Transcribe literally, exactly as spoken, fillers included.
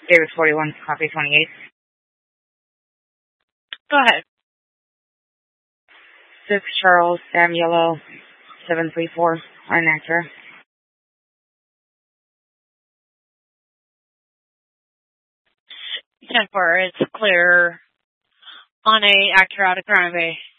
David forty-one, copy twenty-eight. Go ahead. six Charles Sam Yellow, seven three four, on actor. ten four, it's clear on a actor out of Crown Bay.